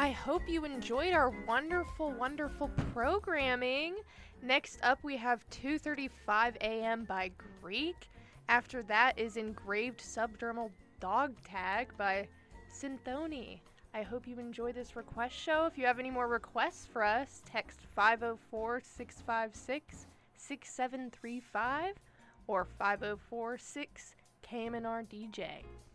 I hope you enjoyed our wonderful, wonderful programming. Next up, we have 2:35 a.m. by Greek. After that is Engraved Subdermal Dog Tag by Synthony. I hope you enjoy this request show. If you have any more requests for us, text 504-656-6735 or 5046 KMNR DJ.